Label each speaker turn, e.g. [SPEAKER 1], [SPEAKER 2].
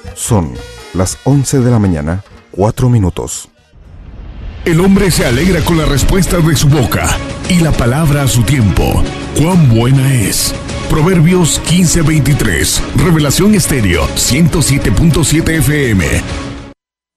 [SPEAKER 1] Son las 11 de la mañana, 4 minutos.
[SPEAKER 2] El hombre se alegra con la respuesta de su boca y la palabra a su tiempo. ¡Cuán buena es! Proverbios 15:23. Revelación Estéreo 107.7 FM.